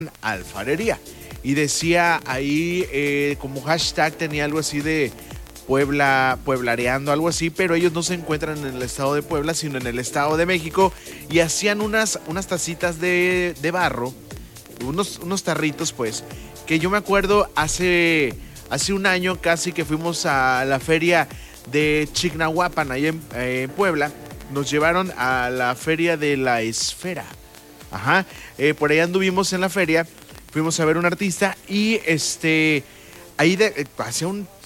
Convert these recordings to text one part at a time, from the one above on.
alfarería. Y decía ahí, como hashtag tenía algo así de Puebla, pueblareando, algo así, pero ellos no se encuentran en el estado de Puebla, sino en el estado de México, y hacían unas tacitas de barro, unos tarritos, pues, que yo me acuerdo hace un año casi que fuimos a la feria de Chignahuapan, ahí en Puebla. Nos llevaron a la feria de la esfera. Ajá, por ahí anduvimos en la feria, fuimos a ver un artista y ahí hacía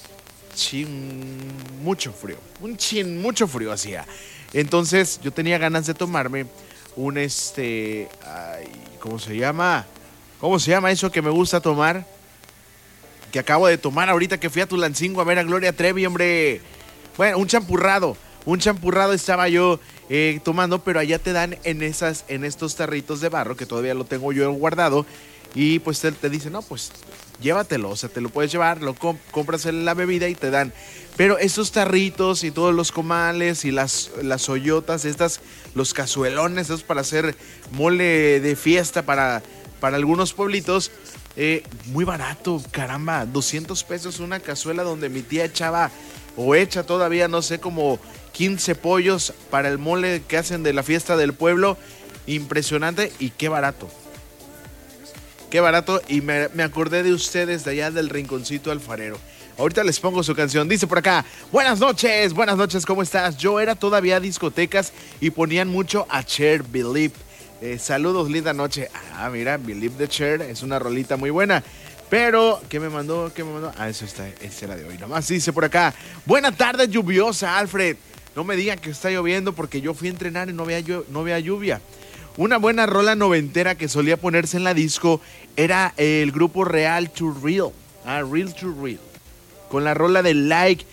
mucho frío hacía. Entonces yo tenía ganas de tomarme un ¿cómo se llama? ¿Cómo se llama eso que me gusta tomar? Que acabo de tomar ahorita que fui a Tulancingo a ver a Gloria Trevi, hombre. Bueno, un champurrado estaba yo tomando, pero allá te dan en estos tarritos de barro, que todavía lo tengo yo guardado, y pues te dicen, no, pues llévatelo, o sea, te lo puedes llevar, compras en la bebida y te dan. Pero esos tarritos y todos los comales y las ollotas, los cazuelones, esos para hacer mole de fiesta para algunos pueblitos, muy barato, caramba, 200 pesos una cazuela donde mi tía echaba o echa todavía, no sé, como 15 pollos para el mole que hacen de la fiesta del pueblo. Impresionante y qué barato. Qué barato, y me acordé de ustedes de allá del rinconcito alfarero. Ahorita les pongo su canción. Dice por acá, buenas noches, ¿cómo estás? Yo era todavía a discotecas y ponían mucho a Cher, Believe. Saludos, linda noche. Ah, mira, Believe de Cher es una rolita muy buena. Pero, ¿qué me mandó? Ah, esa era de hoy nomás. Dice por acá, buena tarde lluviosa, Alfred. No me digan que está lloviendo porque yo fui a entrenar y no había lluvia. Una buena rola noventera que solía ponerse en la disco era el grupo Real to Real. Real to Real. Con la rola de Like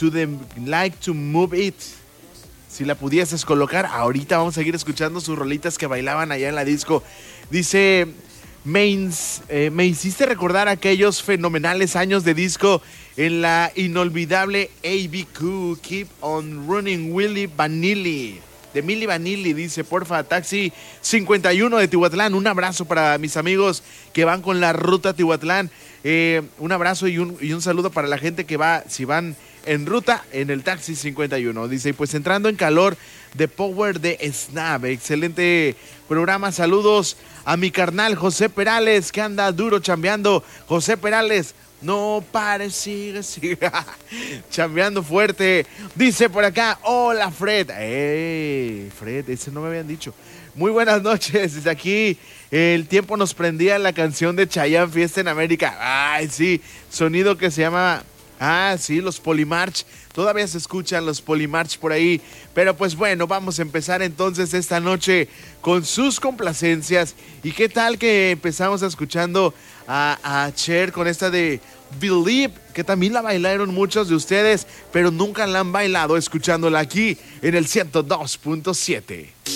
to Move It. Si la pudieses colocar, ahorita vamos a seguir escuchando sus rolitas que bailaban allá en la disco. Dice, me hiciste recordar aquellos fenomenales años de disco en la inolvidable ABQ, Keep on Running Willy Vanilli. De Milli Vanilli, dice, porfa, Taxi 51 de Tihuatlán. Un abrazo para mis amigos que van con la ruta Tihuatlán. Un abrazo y un saludo para la gente que va, si van en ruta, en el Taxi 51. Dice, pues entrando en calor de Power de Snap. Excelente programa. Saludos a mi carnal José Perales, que anda duro chambeando. José Perales, no pares, sigue chambeando fuerte. Dice por acá, hola Fred. Fred, ese no me habían dicho. Muy buenas noches, desde aquí el tiempo nos prendía la canción de Chayanne, Fiesta en América. Ay, sí, sonido que se llama... sí, los Polymarch. Todavía se escuchan los Polymarch por ahí. Pero pues bueno, vamos a empezar entonces esta noche con sus complacencias. ¿Y qué tal que empezamos escuchando a Cher con esta de Believe, que también la bailaron muchos de ustedes, pero nunca la han bailado, escuchándola aquí en el 102.7?